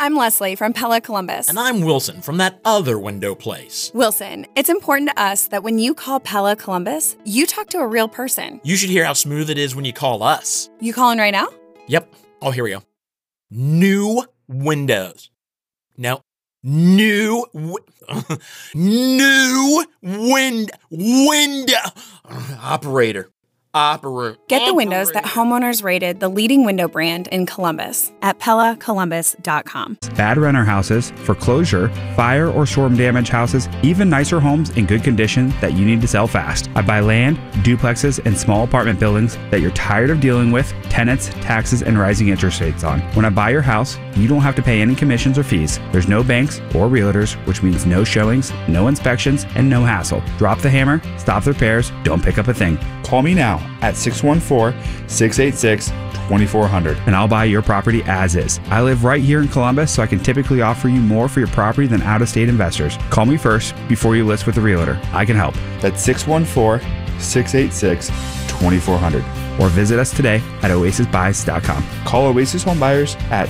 I'm Leslie from Pella Columbus. And I'm Wilson from that other window place. Wilson, it's important to us that when you call Pella Columbus, you talk to a real person. You should hear how smooth it is when you call us. You calling right now? Yep. Oh, here we go. New windows. No. New window. Operator. Get the windows that homeowners rated the leading window brand in Columbus at PellaColumbus.com. Bad renter houses, foreclosure, fire or storm damage houses, even nicer homes in good condition that you need to sell fast. I buy land, duplexes, and small apartment buildings that you're tired of dealing with tenants, taxes, and rising interest rates on. When I buy your house, you don't have to pay any commissions or fees. There's no banks or realtors, which means no showings, no inspections, and no hassle. Drop the hammer, stop the repairs, don't pick up a thing. Call me now at 614-686-2400 and I'll buy your property as is. I live right here in Columbus, so I can typically offer you more for your property than out-of-state investors. Call me first before you list with a realtor. I can help. That's 614-686-2400 or visit us today at oasisbuys.com. Call Oasis Home Buyers at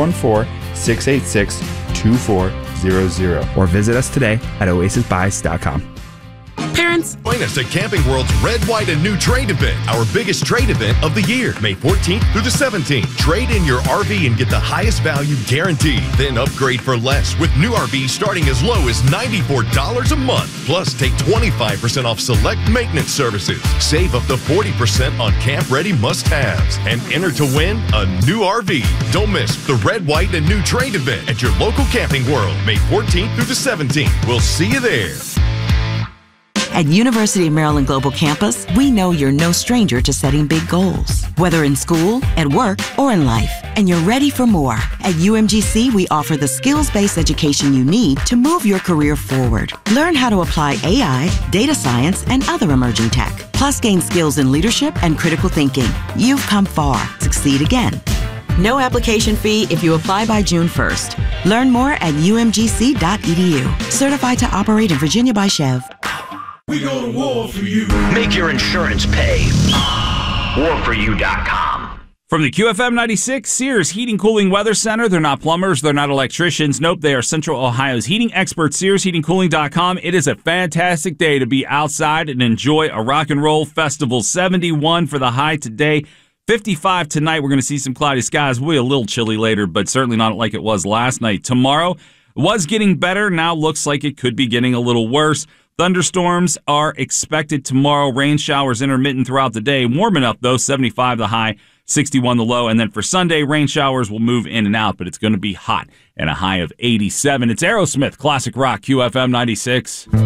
614-686-2400 or visit us today at oasisbuys.com. Parents, join us at Camping World's Red, White, and New Trade event, our biggest trade event of the year, May 14th through the 17th. Trade in your RV and get the highest value guaranteed. Then upgrade for less with new RVs starting as low as $94 a month. Plus, take 25% off select maintenance services. Save up to 40% on camp-ready must-haves and enter to win a new RV. Don't miss the Red, White, and New Trade event at your local Camping World, May 14th through the 17th. We'll see you there. At University of Maryland Global Campus, we know you're no stranger to setting big goals, whether in school, at work, or in life, and you're ready for more. At UMGC, we offer the skills-based education you need to move your career forward. Learn how to apply AI, data science, and other emerging tech, plus gain skills in leadership and critical thinking. You've come far. Succeed again. No application fee if you apply by June 1st. Learn more at umgc.edu. Certified to operate in Virginia by Chev. We go to war for you. Make your insurance pay. Warforyou.com. From the QFM 96 Sears Heating Cooling Weather Center, they're not plumbers, they're not electricians. Nope, they are Central Ohio's heating experts, SearsHeatingCooling.com. It is a fantastic day to be outside and enjoy a rock and roll festival. 71 for the high today. 55 tonight. We're going to see some cloudy skies. We'll be a little chilly later, but certainly not like it was last night. Tomorrow was getting better. Now looks like it could be getting a little worse. Thunderstorms are expected tomorrow. Rain showers intermittent throughout the day. Warm enough, though. 75 the high, 61 the low. And then for Sunday, rain showers will move in and out, but it's going to be hot and a high of 87. It's Aerosmith, Classic Rock, QFM 96.